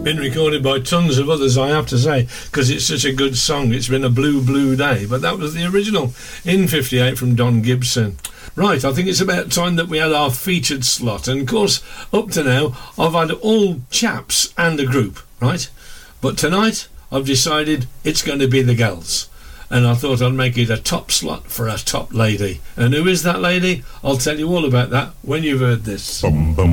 Been recorded by tons of others, I have to say, because it's such a good song. It's been a blue day, but that was the original in 58 from Don Gibson. Right, I think it's about time that we had our featured slot, and of course up to now I've had all chaps and a group, right? But tonight I've decided it's going to be the girls, and I thought I'd make it a top slot for a top lady. And who is that lady? I'll tell you all about that when you've heard this. Bum, bum.